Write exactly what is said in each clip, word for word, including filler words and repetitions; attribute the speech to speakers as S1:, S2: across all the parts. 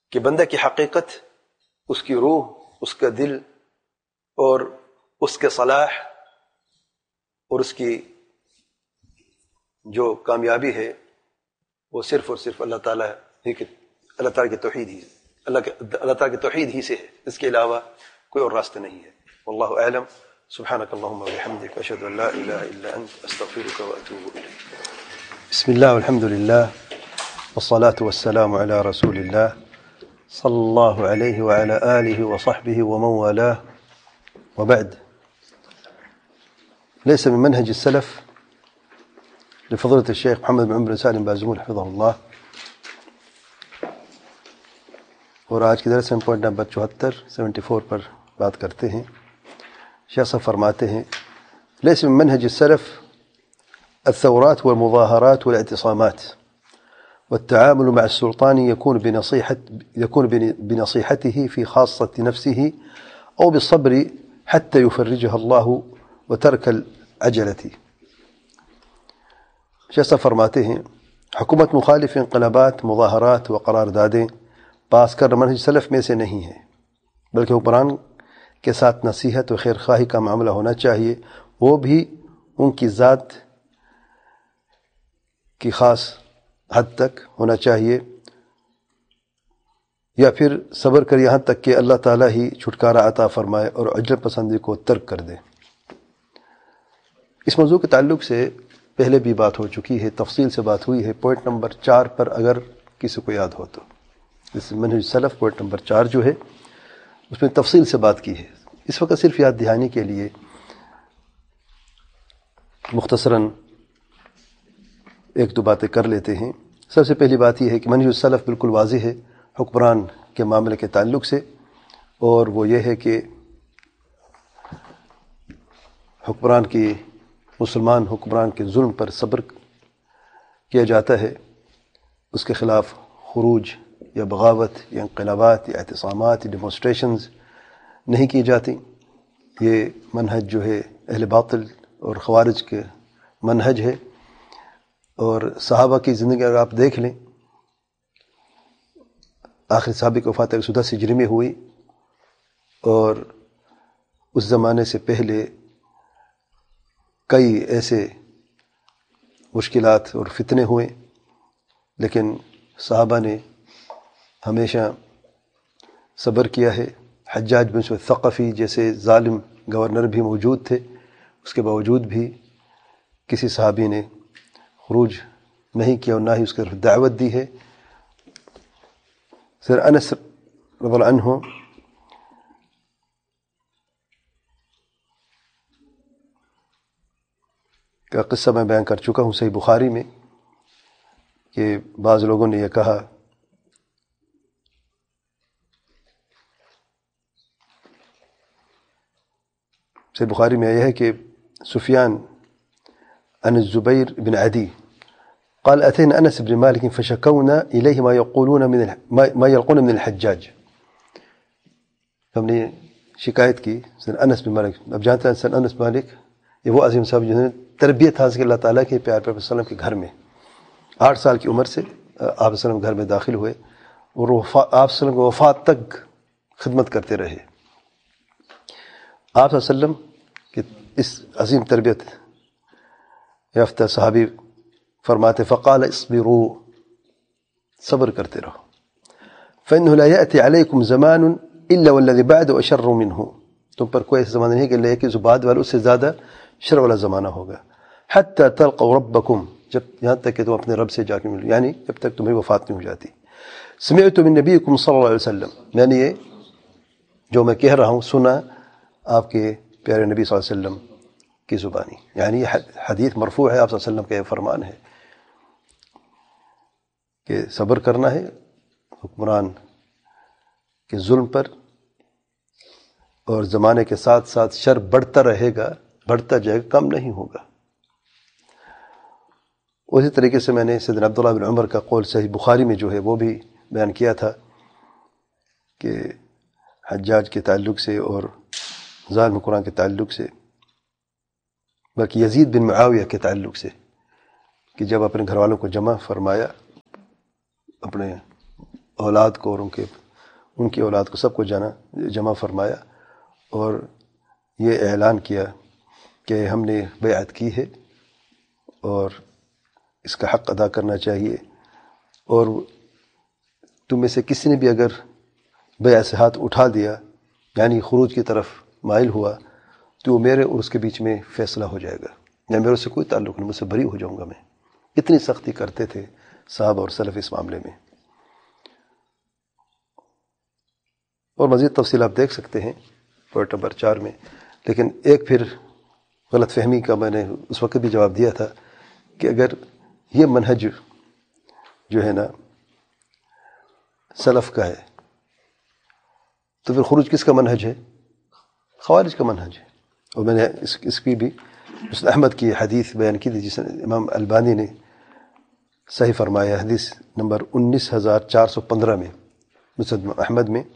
S1: کہ بندہ کی حقیقت، اس کی روح، اس کا دل اور اس کے صلاح اور اس کی جو کامیابی ہے وہ صرف اور صرف اللہ تعالیٰ ہی کے اللہ تعالیٰ کی توحید ہی اللہ کے اللہ تعالیٰ کی توحید ہی سے ہے، اس کے علاوہ کوئی اور راستہ نہیں ہے۔ واللہ اعلم۔ سبحانک اللہم وبحمدک، اشہد ان لا الہ الا انت، استغفرک واتوب الیک۔ بسم اللہ والحمد للہ والصلاة والسلام علی رسول اللہ صلی اللہ علیہ وعلی آلہ وصحبہ ومن والاه، وبعد. ليس من منهج السلف لفضيلة الشيخ محمد بن عمر بن سالم بازمول حفظه الله. اور آج کی درس میں پوائنٹ نمبر چوہتر سیونٹی فور پر بات کرتے ہیں۔ شیخ صاحب فرماتے ہیں ليس من منهج السلف الثورات والمظاهرات والاعتصامات، والتعامل مع السلطان يكون بنصيحة يكون بنصيحته في خاصة نفسه أو بالصبر حتى يفرجها الله وترك العجلة۔ شیخ صاحب فرماتے ہیں حکومت مخالف انقلابات، مظاہرات و قراردادیں پاس کر منہج سلف میں سے نہیں ہے، بلکہ حکمران کے ساتھ نصیحت و خیر خواہی کا معاملہ ہونا چاہیے، وہ بھی ان کی ذات کی خاص حد تک ہونا چاہیے، یا پھر صبر کر یہاں تک کہ اللہ تعالیٰ ہی چھٹکارا عطا فرمائے اور عجلت پسندی کو ترک کر دے۔ اس موضوع کے تعلق سے پہلے بھی بات ہو چکی ہے، تفصیل سے بات ہوئی ہے۔ پوائنٹ نمبر چار پر اگر کسی کو یاد ہو تو، اس منہج سلف پوائنٹ نمبر چار جو ہے اس میں تفصیل سے بات کی ہے۔ اس وقت صرف یاد دہانی کے لیے مختصراً ایک دو باتیں کر لیتے ہیں۔ سب سے پہلی بات یہ ہے کہ منہج السلف بالکل واضح ہے حکمران کے معاملے کے تعلق سے، اور وہ یہ ہے کہ حکمران کی مسلمان حکمران کے ظلم پر صبر کیا جاتا ہے، اس کے خلاف خروج یا بغاوت یا انقلابات یا اعتصامات یا ڈیمونسٹریشنز نہیں کی جاتی۔ یہ منہج جو ہے اہل باطل اور خوارج کے منہج ہے، اور صحابہ کی زندگی اگر آپ دیکھ لیں، آخر صحابی کی وفات ایک سو دس ہجری میں ہوئی، اور اس زمانے سے پہلے کئی ایسے مشکلات اور فتنے ہوئے، لیکن صحابہ نے ہمیشہ صبر کیا ہے۔ حجاج بن یوسف ثقفی جیسے ظالم گورنر بھی موجود تھے، اس کے باوجود بھی کسی صحابی نے خروج نہیں کیا اور نہ ہی اس کی طرف دعوت دی ہے۔ سر انس رضی اللہ عنہ کا قصہ میں بیان کر چکا ہوں صحیح بخاری میں، کہ بعض لوگوں نے یہ کہا صحیح بخاری میں یہ ہے کہ سفیان عن الزبير بن عدي قال أتينا أنس بن مالك فشكونا إليه ما يقولون من الح... ما يلقون من الحجاج۔ ہم نے شکایت کی سن انس بن مالک، اب جانتے ہیں سن انس بن مالک یہ وہ عظیم صاحب جنہوں نے تربیت حاصل کی اللہ تعالیٰ کے پیار پر وسلم کے گھر میں، آٹھ سال کی عمر سے آپ وسلم گھر میں داخل ہوئے، اور آپ وسلم کو وفات تک خدمت کرتے رہے۔ آپ وسلم کہ اس عظیم تربیت یافتہ صحابی فرماتے فقال اصبروا، صبر کرتے رہو، فإنه لا يأتي عليكم زمان إلا والذي بعده أشر منه، تم پر کوئی ایسا زمانہ نہیں کہ لے کہ جو بعد والا اس سے زیادہ شر والا زمانہ ہوگا، حتى تلقوا ربكم، جب یہاں تک کہ تم اپنے رب سے جا کے ملو، یعنی جب تک تمہیں وفات نہیں ہو جاتی۔ سمعت من نبيكم صلی اللہ علیہ وسلم، میں نے یہ جو میں کہہ رہا ہوں سنا آپ کے پیارے نبی صلی اللہ علیہ وسلم کی زبانی، یعنی یہ حدیث مرفوع ہے، آپ صلی اللہ علیہ وسلم کا یہ فرمان ہے کہ صبر کرنا ہے حکمران کے ظلم پر، اور زمانے کے ساتھ ساتھ شر بڑھتا رہے گا، بڑھتا جائے گا، کم نہیں ہوگا۔ اسی طریقے سے میں نے سیدنا عبداللہ بن عمر کا قول صحیح بخاری میں جو ہے وہ بھی بیان کیا تھا کہ حجاج کے تعلق سے اور ظالم حکمران کے تعلق سے، بلکہ یزید بن معاویہ کے تعلق سے، کہ جب اپنے گھر والوں کو جمع فرمایا اپنے اولاد کو اور ان کے ان کی اولاد کو سب کو جانا جمع فرمایا اور یہ اعلان کیا کہ ہم نے بیعت کی ہے اور اس کا حق ادا کرنا چاہیے، اور تم میں سے کسی نے بھی اگر بیعت سے ہاتھ اٹھا دیا یعنی خروج کی طرف مائل ہوا تو میرے اور اس کے بیچ میں فیصلہ ہو جائے گا، یا میرے سے کوئی تعلق نہیں، مجھ سے بری ہو جاؤں گا میں۔ اتنی سختی کرتے تھے صحابہ اور سلف اس معاملے میں۔ اور مزید تفصیل آپ دیکھ سکتے ہیں پوائنٹ نمبر چار میں، لیکن ایک پھر غلط فہمی کا میں نے اس وقت بھی جواب دیا تھا کہ اگر یہ منہج جو ہے نا سلف کا ہے تو پھر خروج کس کا منہج ہے؟ خوارج کا منہج ہے۔ اور میں نے اس اس کی بھی مسند احمد کی حدیث بیان کی تھی جس نے امام البانی نے صحیح فرمایا، حدیث نمبر انیس ہزار چار سو پندرہ میں مسند احمد میں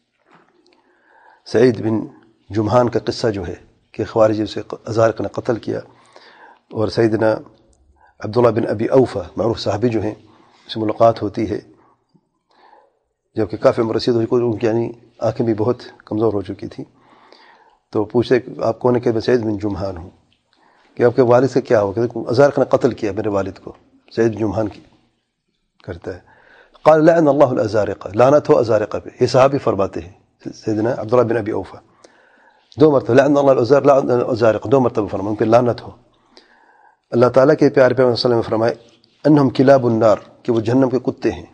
S1: سعید بن جمحان کا قصہ جو ہے کہ خوارج اسے ازارق نے قتل کیا، اور سیدنا عبداللہ بن ابی اوفا معروف صحابی جو ہیں اس سے ملاقات ہوتی ہے جبکہ کافی عمر رسید ہو چکی، ان کی یعنی آنکھیں بھی بہت کمزور ہو چکی تھیں، تو پوچھتے آپ کون ہے کہ میں سعید بن جمحان ہوں، کہ آپ کے والد سے کیا ہو؟ کہ ازارق نے قتل کیا میرے والد کو، سعید بن جمحان کی کرتا ہے۔ قال لعن اللہ الازارقہ، لعنت ہو ازارقہ پہ، یہ صحابی فرماتے ہیں سیدنا عبداللہ بن ابی اوفا، دو مرتبہ لعن اللہ الازار لعن الازارق، دو مرتبہ فرمایا ان پہ لعنت ہو۔ اللہ تعالیٰ کے پیارے پیغمبر صلی اللہ علیہ وسلم نے فرمایا انہم کلاب النار، کہ وہ جہنم کے کتے ہیں۔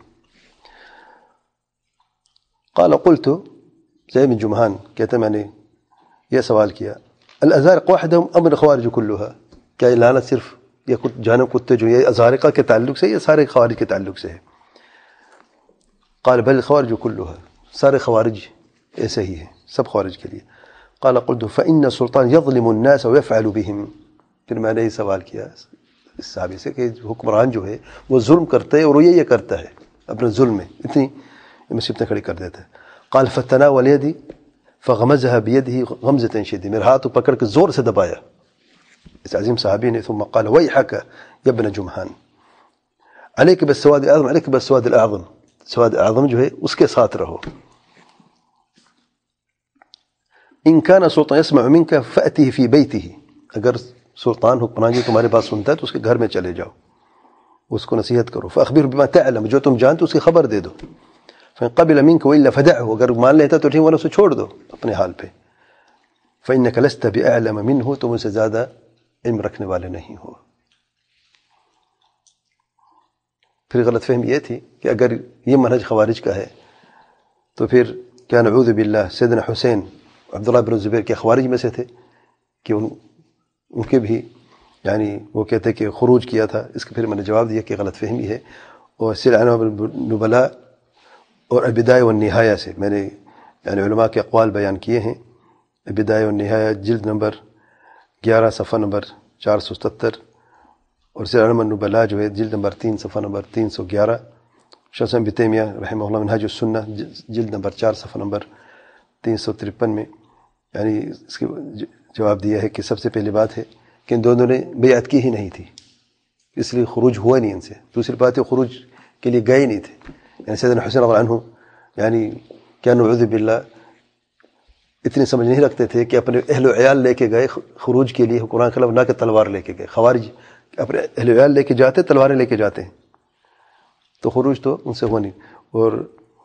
S1: قال قلت، سعید بن جمحان کہتے میں نے یہ سوال کیا الازارق وحدهم ام الخوارج كلها، کیا یہ لعنت صرف یہ جہنم کتے جو یہ ازارقہ کے تعلق سے یا سارے خوارج کے تعلق سے ہے؟ قال بل الخوارج كلها، سارے خوارج ایسے ہی ہیں، سب خوارج کے لیے۔ قال قلت فإن السلطان يظلم الناس ويفعل بهم، پھر میں نے یہ سوال کیا اس صحابی سے کہ حکمران جو ہے وہ ظلم کرتا ہے اور وہ یہ یہ کرتا ہے اپنے ظلم میں، اتنی مصیبتیں کھڑی کر دیتا ہے۔ قال فتناول يدي فغمزها بيده غمزة شديدة، میرا ہاتھ پکڑ کے زور سے دبایا اس عظیم صحابی نے، ثم قال ويحك يا ابن جمحان عليك بالسواد الاعظم عليك بالسواد الاعظم، سواد اعظم جو ہے اس کے ساتھ رہو۔ ان كان سلطان يسمع منك فأته في بيته، اگر سلطان حکمران جو تمہارے بات سنتا ہے تو اس کے گھر میں چلے جاؤ، اس کو نصیحت کرو، فأخبره بما تعلم، جو تم جانتے اس کی خبر دے دو، فإن قبل منك وإلا فدعه، اگر مان لیتا تو ٹھیک ورنہ اسے چھوڑ دو اپنے حال پہ، فإنك لست بأعلم منه، تم اسے زیادہ علم رکھنے والے نہیں ہو۔ پھر غلط فہمی یہ تھی کہ اگر یہ منہج خوارج کا ہے تو پھر کیا نعوذ باللہ سیدنا حسین عبداللہ بن زبیر کے خوارج میں سے تھے کہ ان ان کے بھی یعنی وہ کہتے کہ خروج کیا تھا۔ اس کے پھر میں نے جواب دیا کہ غلط فہمی ہے، اور سیر اعلام النبلاء اور البدایہ والنہایہ سے میں نے یعنی علماء کے اقوال بیان کیے ہیں۔ البدایہ والنہایہ جلد نمبر گیارہ صفحہ نمبر چار سو ستر، اور سیر اعلام النبلاء جو ہے جلد نمبر تین صفحہ نمبر تین سو گیارہ، شیخ ابن تیمیہ رحمہ اللہ منہاج السنہ جلد نمبر چار صفحہ نمبر تین سو ترپن میں یعنی اس کی جواب دیا ہے کہ سب سے پہلی بات ہے کہ ان دونوں نے بیعت کی ہی نہیں تھی، اس لیے خروج ہوا نہیں ان سے۔ دوسری بات ہے خروج کے لیے گئے نہیں تھے، یعنی سیدنا حسین رضی اللہ عنہ یعنی کیا نعوذ باللہ اتنی سمجھ نہیں رکھتے تھے کہ اپنے اہل و عیال لے کے گئے خروج کے لیے قرآن کے خلاف، نہ کہ تلوار لے کے گئے۔ خوارج اپنے اہل و عیال لے کے جاتے، تلواریں لے کے جاتے ہیں، تو خروج تو ان سے ہوا نہیں۔ اور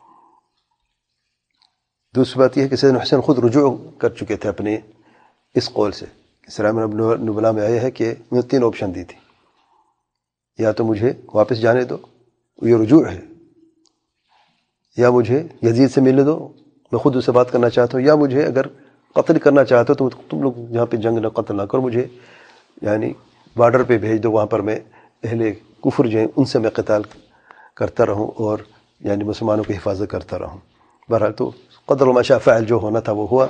S1: دوسری بات یہ ہے کہ سیدنا حسین خود رجوع کر چکے تھے اپنے اس قول سے۔ سیر اعلام النبلاء میں آیا ہے کہ انہوں نے تین آپشن دی تھی، یا تو مجھے واپس جانے دو، یہ رجوع ہے، یا مجھے یزید سے ملنے دو، میں خود اس سے بات کرنا چاہتا ہوں، یا مجھے اگر قتل کرنا چاہتا ہو تو تم لوگ یہاں پہ جنگ نہ قتل نہ کرو، مجھے یعنی بارڈر پہ بھیج دو، وہاں پر میں اہل کفر جو ہیں ان سے میں قتال کرتا رہوں اور یعنی مسلمانوں کی حفاظت کرتا رہوں۔ بہرحال تو قدر ما شاء فعل، جو ہونا تھا وہ ہوا،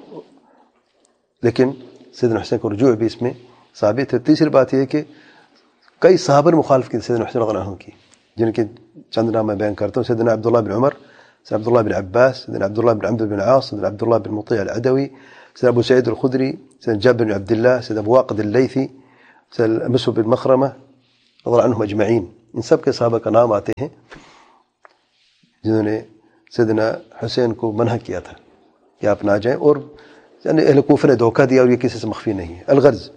S1: لیکن سیدنا حسین کو رجوع بھی اس میں ثابت ہے۔ تیسری بات یہ ہے کہ کئی صحابہ نے مخالف کی سیدنا حسین رضی اللہ عنہ کی، جن کے چند نام میں بیان کرتا ہوں۔ سیدنا عبداللہ بن عمر، سیدنا عبداللہ بن عباس، سیدنا عبداللہ بن عمرو بن عاص، سیدنا عبداللہ بن مطیع العدوی، سیدنا ابو سعید الخدری، سیدنا جابر بن عبد اللہ، سیدنا ابو واقد اللیثی، سیدنا مسعود بن مخرمہ رضی اللہ عنہم اجمعین، ان سب کے صحابہ کا نام آتے ہیں جنہوں نے سیدنا حسین کو منع کیا تھا کہ آپ نہ جائیں، اور یعنی اہل کوفہ نے دھوکہ دیا اور یہ کسی سے مخفی نہیں ہے. الغرض،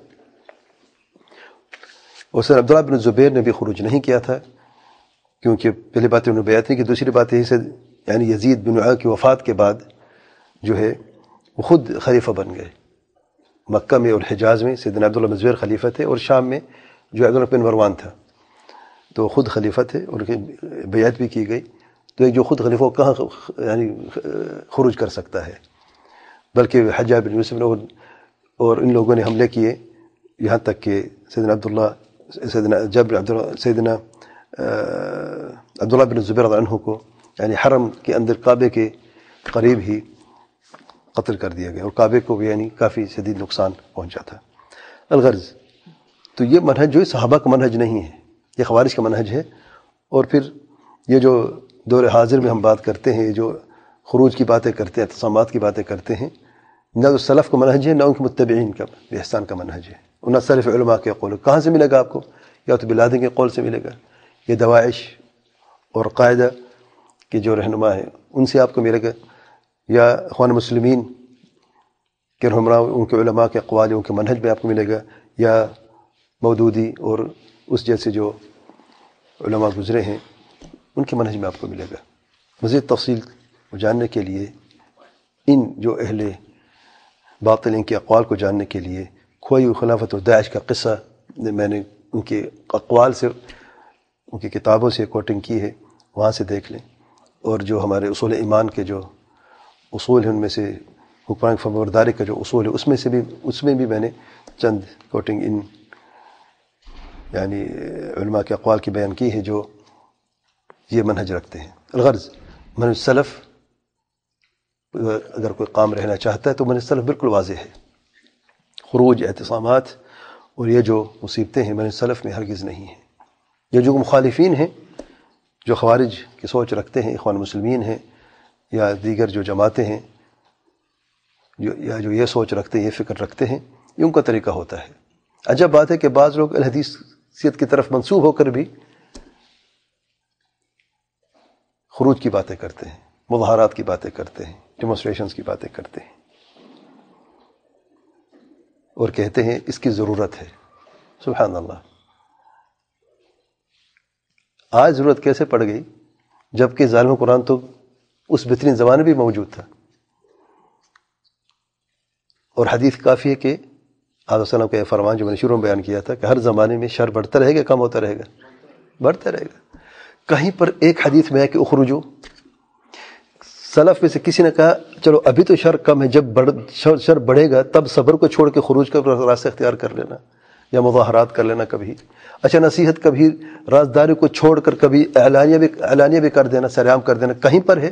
S1: اور سر عبداللہ بن زبیر نے بھی خروج نہیں کیا تھا، کیونکہ پہلی بات انہوں نے بیعت نہیں کی. دوسری بات یہی سے یعنی یزید بن معاویہ کی وفات کے بعد جو ہے وہ خود خلیفہ بن گئے. مکہ میں اور حجاز میں سیدنا عبداللہ بن زبیر خلیفہ تھے، اور شام میں جو عبداللہ بن مروان تھا تو خود خلیفہ تھے، اور بیعت بھی کی گئی. تو ایک جو خود خلیفہ کہاں یعنی خروج کر سکتا ہے؟ بلکہ حجاج بن یوسف نے اور ان لوگوں نے حملے کیے، یہاں تک کہ سیدنا عبداللہ سیدنا جابر عبداللہ سیدنا عبداللہ بن زبیر رضی اللہ عنہ کو یعنی حرم کے اندر کعبے کے قریب ہی قتل کر دیا گیا، اور کعبے کو بھی یعنی کافی شدید نقصان پہنچا تھا. الغرض، تو یہ منہج جو ہے صحابہ کا منہج نہیں ہے، یہ خوارج کا منہج ہے. اور پھر یہ جو دور حاضر میں ہم بات کرتے ہیں، یہ جو خروج کی باتیں کرتے ہیں، اعتصامات کی باتیں کرتے ہیں، نہ تو سلف کا منہج ہے، نہ ان کے متبعین کا احسان کا منہج ہے، اور نہ سلف علماء کے قول. کہاں سے ملے گا آپ کو؟ یا تو بلادن کے قول سے ملے گا، یہ دواعش اور قاعدہ کے جو رہنما ہیں ان سے آپ کو ملے گا، یا اخوان مسلمین کے رہنما ان کے علماء کے اقوال ان کے منہج میں آپ کو ملے گا، یا مودودی اور اس جیسے جو علماء گزرے ہیں ان کے منہج میں آپ کو ملے گا. مزید تفصیل جاننے کے لیے، ان جو اہل باطل ان کے اقوال کو جاننے کے لیے، کھوئی ہوئی خلافت اور داعش کا قصہ میں نے ان کے اقوال سے ان کی کتابوں سے کوٹنگ کی ہے، وہاں سے دیکھ لیں. اور جو ہمارے اصول ایمان کے جو اصول ہیں ان میں سے حکمران کی فرمانبرداری کا جو اصول ہے اس میں سے بھی اس میں بھی میں نے چند کوٹنگ ان یعنی علماء کے اقوال کی بیان کی ہے جو یہ منہج رکھتے ہیں. الغرض، منہج سلف اگر کوئی قام رہنا چاہتا ہے تو منہج سلف بالکل واضح ہے. خروج، اعتصامات اور یہ جو مصیبتیں ہیں منہج سلف میں ہرگز نہیں ہیں. یہ جو مخالفین ہیں، جو خوارج کی سوچ رکھتے ہیں، اخوان مسلمین ہیں یا دیگر جو جماعتیں ہیں، جو یا جو یہ سوچ رکھتے ہیں، یہ فکر رکھتے ہیں، یہ ان کا طریقہ ہوتا ہے. عجب بات ہے کہ بعض لوگ الحدیثیت کی طرف منسوب ہو کر بھی خروج کی باتیں کرتے ہیں، مظاہرات کی باتیں کرتے ہیں، ڈیمونسٹریشنز کی باتیں کرتے ہیں، اور کہتے ہیں اس کی ضرورت ہے. سبحان اللہ. آج ضرورت کیسے پڑ گئی جبکہ ظالم قرآن تو اس بہترین زمانے بھی موجود تھا. اور حدیث کافی ہے کہ آپ وسلم کا یہ فرمان جو میں نے شروع میں بیان کیا تھا کہ ہر زمانے میں شر بڑھتا رہے گا، کم ہوتا رہے گا؟ بڑھتا رہے گا. کہیں پر ایک حدیث میں ہے کہ اخرجو. سلف میں سے کسی نے کہا چلو ابھی تو شر کم ہے، جب بڑھ شر بڑھے گا تب صبر کو چھوڑ کے خروج کا راستہ اختیار کر لینا یا مظاہرات کر لینا کبھی. اچھا، نصیحت کبھی رازداری کو چھوڑ کر کبھی اعلانیہ بھی اعلانیہ بھی کر دینا، سرعام کر دینا. کہیں پر ہے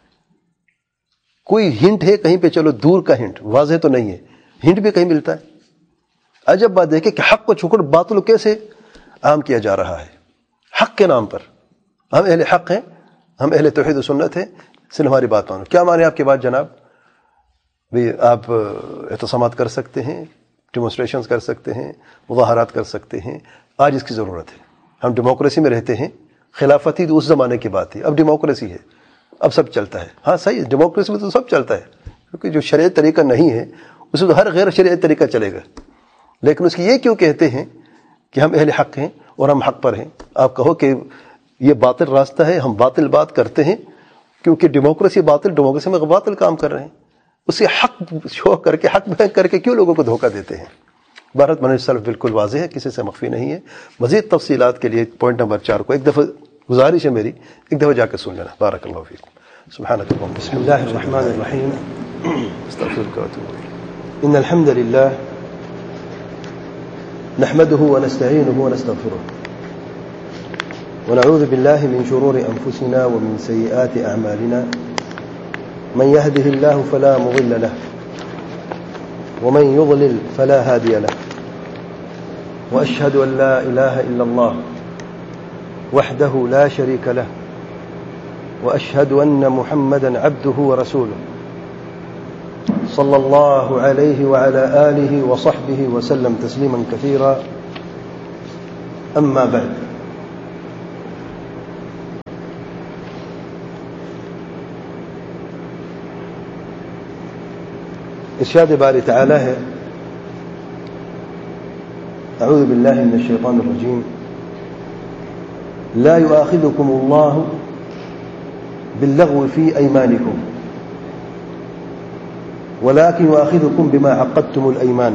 S1: کوئی ہنٹ ہے کہیں پہ؟ چلو دور کا ہنٹ، واضح تو نہیں ہے، ہنٹ بھی کہیں ملتا ہے؟ عجب بات دیکھیں کہ حق کو چھوڑ باطل کیسے عام کیا جا رہا ہے حق کے نام پر. ہم اہل حق ہیں، ہم اہل توحید و سنت ہیں، صرف ہماری بات مانو. کیا مانے آپ کی بات جناب؟ بھی آپ اعتصامات کر سکتے ہیں، ڈیمونسٹریشنز کر سکتے ہیں، مظاہرات کر سکتے ہیں. آج اس کی ضرورت ہے. ہم ڈیموکریسی میں رہتے ہیں. خلافتی تو اس زمانے کی بات تھی، اب ڈیموکریسی ہے، اب سب چلتا ہے. ہاں صحیح، ڈیموکریسی میں تو سب چلتا ہے، کیونکہ جو شرعی طریقہ نہیں ہے اس میں تو ہر غیر شرعی طریقہ چلے گا. لیکن اس کی یہ کیوں کہتے ہیں کہ ہم اہل حق ہیں اور ہم حق پر ہیں؟ آپ کہو کہ یہ باطل راستہ ہے، ہم باطل بات کرتے ہیں کیونکہ ڈیموکریسی باطل، ڈیموکریسی میں باطل کام کر رہے ہیں. اسے حق شو کر کے، حق بیان کر کے کیوں لوگوں کو دھوکہ دیتے ہیں؟ بھارت منہج سلف بالکل واضح ہے، کسی سے مخفی نہیں ہے. مزید تفصیلات کے لیے پوائنٹ نمبر چار کو ایک دفعہ گزارش ہے میری، ایک دفعہ جا کے سن لینا. بارک اللہ فیکم. سبحانک اللہم. بسم اللہ الرحمن الرحیم. استغفرک واتوب الیک. ان الحمد للہ نحمده ونستعینه ونستغفره ونعوذ بالله من شرور أنفسنا ومن سيئات أعمالنا. من يهده الله فلا مضل له ومن يضلل فلا هادي له. وأشهد أن لا إله إلا الله وحده لا شريك له وأشهد أن محمدا عبده ورسوله صلى الله عليه وعلى آله وصحبه وسلم تسليما كثيرا. أما بعد، ارشاد باری تعالی ہے اعوذ باللہ من الشیطان الرجیم لا يؤاخذكم الله باللغو في أيمانكم ولكن يؤاخذكم بما عقدتم الأيمان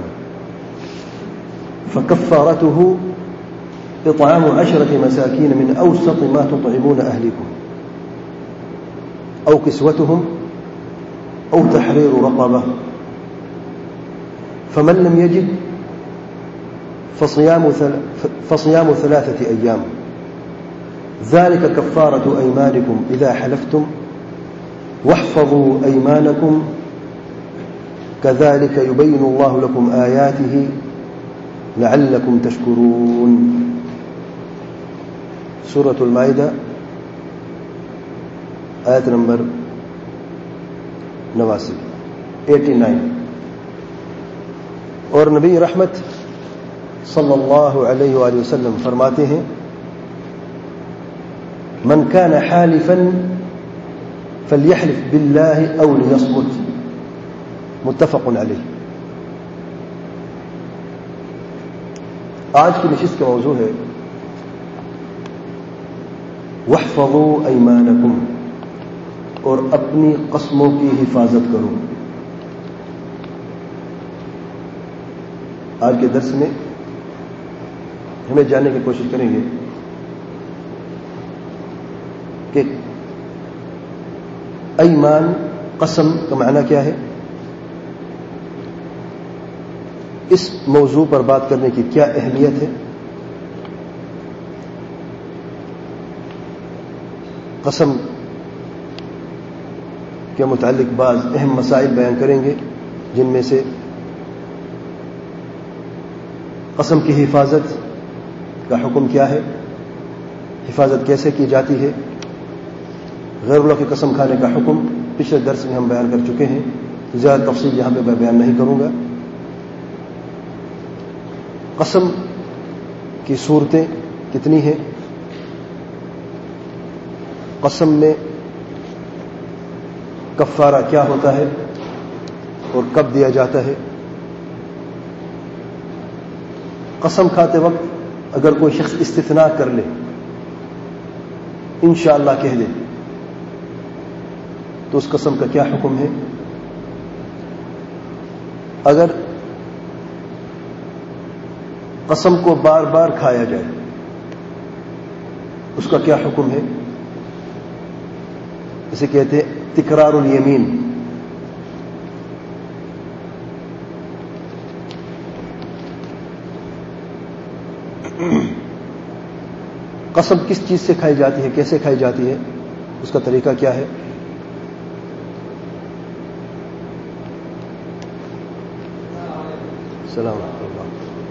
S1: فكفارته إطعام عشرة مساكين من أوسط ما تطعمون أهلكم أو كسوتهم أو تحرير رقبة فمن لم يجد فصيام فصيام ثلاثة أيام ذلك كفارة أيمانكم إذا حلفتم واحفظوا أيمانكم كذلك يبين الله لكم آياته لعلكم تشكرون. سورة المائدة آیت نمبر نواسی ایٹی نائن. اور نبی رحمت صلی اللہ علیہ وآلہ وسلم فرماتے ہیں من كان حالفا فليحلف بالله أو ليصمت متفق علیہ. آج کی نشست کا موضوع ہے واحفظوا ایمانکم، اور اپنی قسموں کی حفاظت کرو. آج کے درس میں ہمیں جاننے کی کوشش کریں گے کہ ایمان قسم کا معنی کیا ہے. اس موضوع پر بات کرنے کی کیا اہمیت ہے. قسم کے متعلق بعض اہم مسائل بیان کریں گے، جن میں سے قسم کی حفاظت کا حکم کیا ہے، حفاظت کیسے کی جاتی ہے، غیر اللہ کی قسم کھانے کا حکم پچھلے درس میں ہم بیان کر چکے ہیں، زیادہ تفصیل یہاں پہ میں بیان نہیں کروں گا. قسم کی صورتیں کتنی ہیں، قسم میں کفارہ کیا ہوتا ہے اور کب دیا جاتا ہے. قسم کھاتے وقت اگر کوئی شخص استثناء کر لے، انشاءاللہ کہہ دے، تو اس قسم کا کیا حکم ہے. اگر قسم کو بار بار کھایا جائے اس کا کیا حکم ہے. اسے کہتے ہیں تکرار الیمین. قسم کس چیز سے کھائی جاتی ہے، کیسے کھائی جاتی ہے، اس کا طریقہ کیا ہے. السلام علیکم.